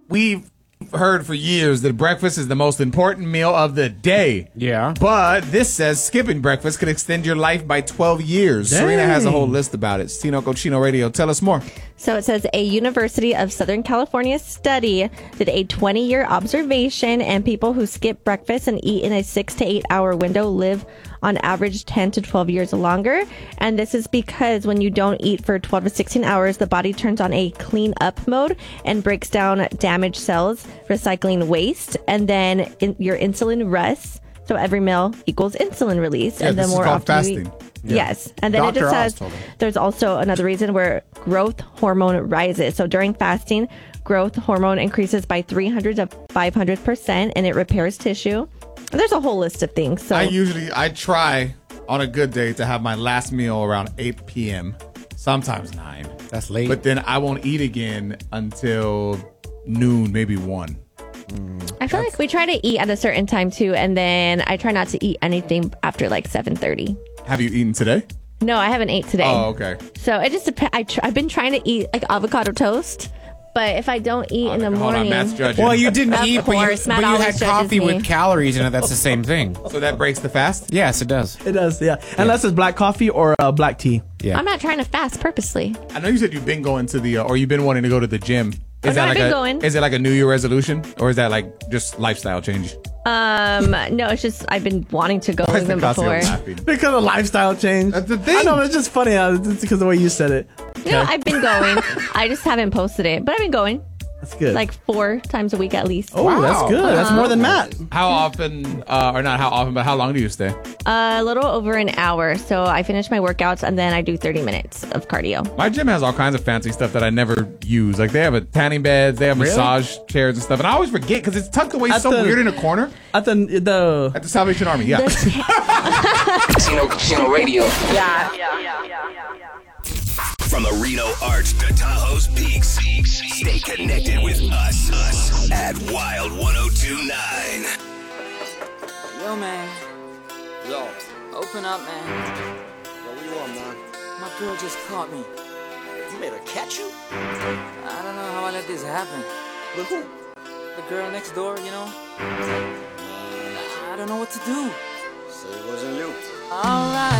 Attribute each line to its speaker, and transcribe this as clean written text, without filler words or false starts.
Speaker 1: we've heard for years that breakfast is the most important meal of the day.
Speaker 2: Yeah.
Speaker 1: But this says skipping breakfast could extend your life by 12 years.
Speaker 3: Dang.
Speaker 1: Serena has a whole list about it. Tino Cochino Radio. Tell us more.
Speaker 4: So it says a University of Southern California study did a 20-year observation, and people who skip breakfast and eat in a 6 to 8 hour window live on average 10 to 12 years longer. And this is because when you don't eat for 12 to 16 hours, the body turns on a clean up mode and breaks down damaged cells, recycling waste, and then your insulin rests. So every meal equals insulin release.
Speaker 1: Yeah,
Speaker 4: and the
Speaker 1: this is
Speaker 4: more
Speaker 1: called
Speaker 4: often
Speaker 1: fasting.
Speaker 4: Yes. And then
Speaker 2: Dr.
Speaker 4: it
Speaker 2: Oz
Speaker 4: just
Speaker 2: told
Speaker 4: says
Speaker 2: me.
Speaker 4: there's also another reason where growth hormone rises. So during fasting, growth hormone increases by 300 to 500%, and it repairs tissue. And there's a whole list of things. So
Speaker 1: I try on a good day to have my last meal around 8 p.m., sometimes 9.
Speaker 2: That's late.
Speaker 1: But then I won't eat again until noon, maybe 1.
Speaker 4: I feel like we try to eat at a certain time too, and then I try not to eat anything after like 7:30.
Speaker 1: Have you eaten today?
Speaker 4: No, I haven't ate today.
Speaker 1: Oh, okay.
Speaker 4: So it just depends. I've been trying to eat like avocado toast, but if I don't eat in the
Speaker 1: Hold on,
Speaker 4: morning,
Speaker 1: Matt's judging.
Speaker 2: well, you didn't
Speaker 4: Of
Speaker 2: eat, but
Speaker 4: course, Matt
Speaker 2: you
Speaker 4: always
Speaker 2: had
Speaker 4: judges
Speaker 2: coffee
Speaker 4: me.
Speaker 2: with calories in it. That's the same thing.
Speaker 1: So that breaks the fast?
Speaker 2: Yes, it does.
Speaker 3: It does, yeah. Unless it's black coffee or black tea.
Speaker 2: Yeah.
Speaker 4: I'm not trying to fast purposely.
Speaker 1: I know you said you've been going to the, or you've been wanting to go to the gym.
Speaker 4: Oh, no, I've been going.
Speaker 1: Is it like a New Year resolution, or is that like just lifestyle change?
Speaker 4: No, it's just I've been wanting to go
Speaker 1: Why is
Speaker 4: even
Speaker 1: Nicasio
Speaker 4: before.
Speaker 1: laughing?
Speaker 3: Because of lifestyle change.
Speaker 1: That's the thing.
Speaker 3: I know, it's just funny. It's because of the way you said it.
Speaker 4: No, I've been going. I just haven't posted it, but I've been going
Speaker 3: That's good.
Speaker 4: like 4 times a week at least.
Speaker 3: oh,
Speaker 2: Wow.
Speaker 3: that's good. That's more than Matt.
Speaker 1: How often, or not how often, but how long do you stay?
Speaker 4: A little over an hour. So I finish my workouts and then I do 30 minutes of cardio.
Speaker 1: My gym has all kinds of fancy stuff that I never use. Like they have a tanning beds, they have massage chairs and stuff, and I always forget because it's tucked away
Speaker 3: At
Speaker 1: so
Speaker 3: the-
Speaker 1: weird in a corner
Speaker 3: At the
Speaker 1: at the Salvation Army. Yeah.
Speaker 5: Tino Cochino Radio.
Speaker 6: From the Reno Arch to Tahoe's peaks. Stay connected with us at Wild 1029.
Speaker 7: Yo, man. Yo. Open up, man.
Speaker 8: Yo, what you want, man?
Speaker 7: My girl just caught me.
Speaker 8: You made her catch you?
Speaker 7: I don't know how I let this happen.
Speaker 8: With who?
Speaker 7: The girl next door, you know? I don't know what to do.
Speaker 8: Say it wasn't you.
Speaker 7: Alright.